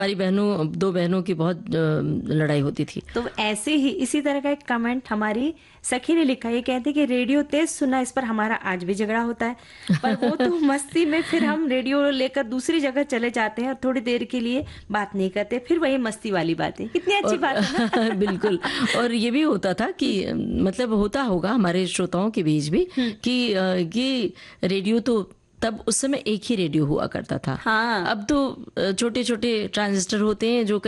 हमारी बहनों, 2 बहनों की बहुत लड़ाई होती थी। तो ऐसे ही इसी तरह का एक कमेंट हमारी सखी ने लिखा, ये कहते कि रेडियो तेज सुना, इस पर हमारा आज भी झगड़ा होता है, पर वो तो मस्ती में फिर हम रेडियो लेकर दूसरी जगह चले जाते हैं और थोड़ी देर के लिए बात नहीं करते, फिर वही मस्ती वाली बातें। कितनी अच्छी बात है ना। बिल्कुल। और ये भी होता था कि मतलब होता होगा हमारे श्रोताओं के बीच भी कि ये रेडियो तो तब उस समय एक ही रेडियो हुआ करता था। हाँ। अब तो छोटे छोटे ट्रांजिस्टर होते हैं जो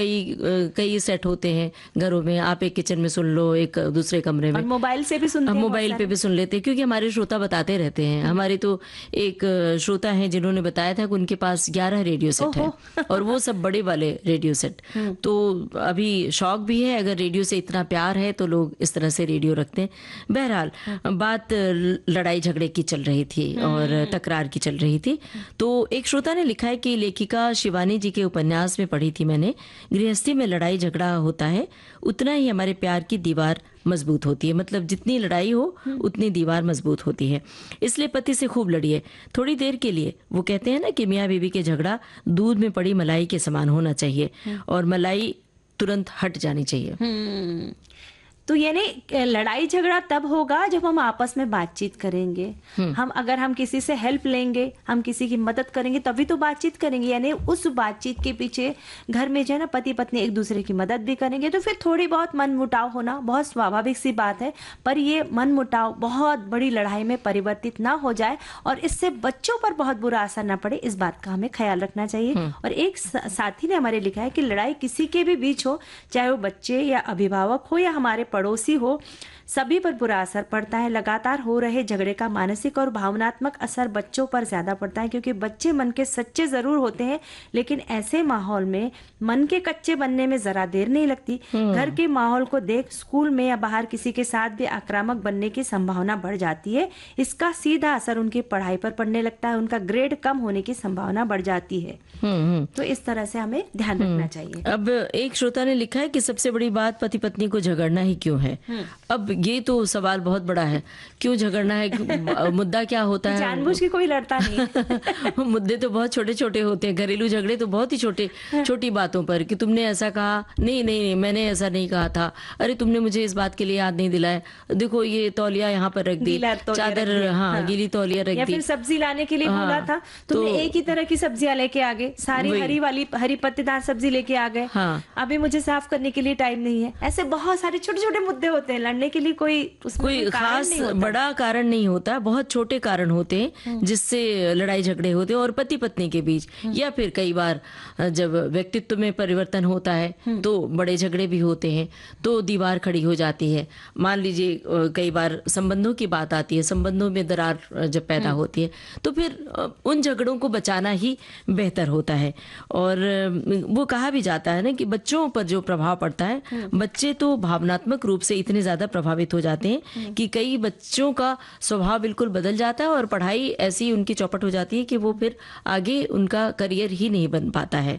कई सेट होते हैं घरों में। आप एक किचन में सुन लो, एक दूसरे कमरे में, और मोबाइल से भी सुनते हैं, मोबाइल पे भी सुन लेते हैं, क्योंकि हमारे श्रोता बताते रहते हैं। हमारे तो एक श्रोता हैं जिन्होंने बताया था कि उनके पास 11 रेडियो सेट है और वो सब बड़े वाले रेडियो सेट। तो अभी शौक भी है, अगर रेडियो से इतना प्यार है तो लोग इस तरह से रेडियो रखते हैं। बहरहाल बात लड़ाई झगड़े की चल रही थी और तकरार की चल रही थी। तो एक श्रोता ने लिखा है कि लेखिका शिवानी जी के उपन्यास में पढ़ी थी मैंने, गृहस्थी में लड़ाई झगड़ा होता है उतना ही हमारे प्यार की दीवार मजबूत होती है। मतलब जितनी लड़ाई हो उतनी दीवार मजबूत होती है। इसलिए पति से खूब लड़िए थोड़ी देर के लिए। वो कहते हैं ना कि मियाँ बीवी के झगड़ा दूध में पड़ी मलाई के समान होना चाहिए और मलाई तुरंत हट जानी चाहिए। तो यानी लड़ाई झगड़ा तब होगा जब हम आपस में बातचीत करेंगे। अगर हम किसी से हेल्प लेंगे, हम किसी की मदद करेंगे, तभी तो बातचीत करेंगे। यानी उस बातचीत के पीछे घर में जो है ना पति पत्नी एक दूसरे की मदद भी करेंगे, तो फिर थोड़ी बहुत मन मुटाव होना बहुत स्वाभाविक सी बात है। पर ये मन मुटाव बहुत बड़ी लड़ाई में परिवर्तित ना हो जाए और इससे बच्चों पर बहुत बुरा असर ना पड़े, इस बात का हमें ख्याल रखना चाहिए। और एक साथी ने हमारे लिखा है कि लड़ाई किसी के भी बीच हो, चाहे वो बच्चे या अभिभावक हो या हमारे पड़ोसी हो, सभी पर बुरा असर पड़ता है। लगातार हो रहे झगड़े का मानसिक और भावनात्मक असर बच्चों पर ज्यादा पड़ता है, क्योंकि बच्चे मन के सच्चे जरूर होते हैं, लेकिन ऐसे माहौल में मन के कच्चे बनने में जरा देर नहीं लगती। घर के माहौल को देख स्कूल में या बाहर किसी के साथ भी आक्रामक बनने की संभावना बढ़ जाती है। इसका सीधा असर उनकी पढ़ाई पर पड़ने लगता है, उनका ग्रेड कम होने की संभावना बढ़ जाती है। तो इस तरह से हमें ध्यान रखना चाहिए। अब एक श्रोता ने लिखा है कि सबसे बड़ी बात पति पत्नी को झगड़ना ही क्यों है। अब ये तो सवाल बहुत बड़ा है, क्यों झगड़ना है, मुद्दा क्या होता है। जानबूझ के कोई लड़ता नहीं। मुद्दे तो बहुत छोटे छोटे होते हैं, घरेलू झगड़े तो बहुत ही छोटी बातों पर, कि तुमने ऐसा कहा, नहीं मैंने ऐसा नहीं कहा था, अरे तुमने मुझे इस बात के लिए याद नहीं दिलाया, देखो ये तौलिया यहाँ पर रख दी, चादर गीली तौलिया रख दी, या फिर सब्जी लाने के लिए बोला था, तुमने एक ही तरह की सब्जियां लेके आ गए, सारी हरी पत्तेदार सब्जी लेके आ गए, अभी मुझे साफ करने के लिए टाइम नहीं है। ऐसे बहुत सारे छोटे छोटे मुद्दे होते हैं, लड़ने के लिए कोई खास बड़ा कारण नहीं होता, बहुत छोटे कारण होते हैं जिससे लड़ाई झगड़े होते हैं और पति पत्नी के बीच। या फिर कई बार जब व्यक्तित्व में परिवर्तन होता है तो बड़े झगड़े भी होते हैं, तो दीवार खड़ी हो जाती है। मान लीजिए कई बार संबंधों की बात आती है, संबंधों में दरार जब पैदा होती है तो फिर उन झगड़ों को बचाना ही बेहतर होता है। और वो कहा भी जाता है ना कि बच्चों पर जो प्रभाव पड़ता है, बच्चे तो भावनात्मक रूप से इतने ज्यादा प्रभावित हो जाते हैं कि कई बच्चों का स्वभाव बिल्कुल बदल जाता है और पढ़ाई ऐसी उनकी चौपट हो जाती है कि वो फिर आगे उनका करियर ही नहीं बन पाता है।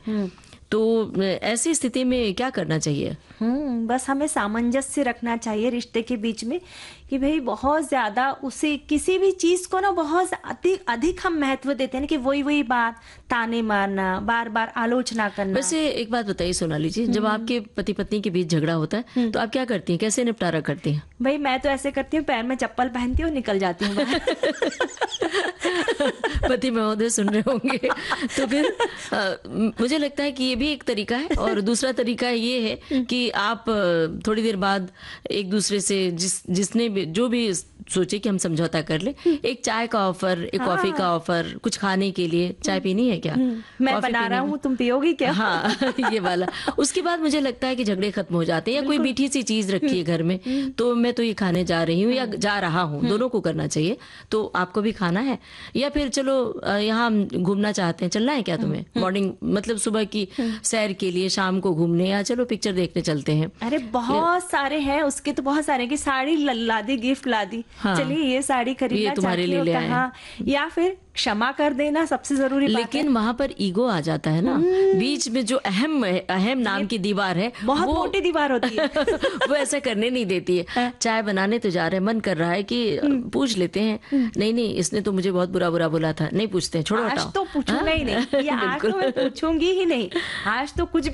तो ऐसी स्थिति में क्या करना चाहिए? बस हमें सामंजस्य रखना चाहिए रिश्ते के बीच में, कि भाई बहुत ज्यादा उसे किसी भी चीज को ना बहुत अधिक हम महत्व देते हैं कि वही बात ताने मारना, बार बार आलोचना करना। वैसे एक बात बताइए सोनाली जी, जब आपके पति पत्नी के बीच झगड़ा होता है तो आप क्या करती हैं, कैसे निपटारा करती हैं? भाई मैं तो ऐसे करती हूँ, पैर में चप्पल पहनती हूँ, निकल जाती हूँ। पति महोदय सुन रहे होंगे तो फिर मुझे लगता है कि ये भी एक तरीका है। और दूसरा तरीका ये है कि आप थोड़ी देर बाद एक दूसरे से जिसने जो भी सोचे कि हम समझौता कर ले, एक चाय का ऑफर, एक कॉफी का ऑफर, कुछ खाने के लिए, चाय पीनी है क्या, मैं बना रहा हूँ, तुम पियोगी क्या, ये वाला। उसके बाद मुझे लगता है कि झगड़े खत्म हो जाते हैं। या कोई मीठी सी चीज रखी है घर में, तो मैं तो ये खाने जा रही हूँ या जा रहा हूँ, दोनों को करना चाहिए। तो आपको भी खाना है, या फिर चलो यहाँ हम घूमना चाहते हैं, चलना है क्या तुम्हें, मॉर्निंग मतलब सुबह की सैर के लिए, शाम को घूमने, या चलो पिक्चर देखने चलते हैं। अरे बहुत सारे हैं उसके, तो बहुत सारे कि साड़ी ला दी, गिफ्ट ला दी, हाँ। चलिए ये साड़ी खरीदना ये तुम्हारे चाहती हो लिए ले आए। हाँ, या फिर क्षमा कर देना सबसे जरूरी बात है। लेकिन वहां पर ईगो आ जाता है ना, बीच में जो अहम नाम की दीवार है, बहुत मोटी दीवार होती है। वो ऐसा करने नहीं देती है। चाय बनाने तो जा रहे हैं, मन कर रहा है कि पूछ लेते हैं, नहीं इसने तो मुझे बहुत बुरा बोला था, नहीं पूछते हैं, छोड़ो आज हटाओ। तो पूछूंगा ही नहीं, या आज तो मैं पूछूंगी ही नहीं, आज तो कुछ